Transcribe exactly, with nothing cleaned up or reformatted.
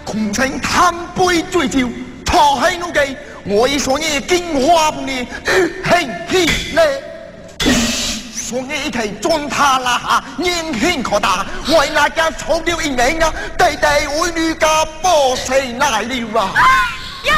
同情贪杯醉酒，错起我嘅，我一说你惊花不呢，兴起嘞。说你一提尊他啦，年轻可大，为那家草料一名啊，弟弟为女家波死来了啊！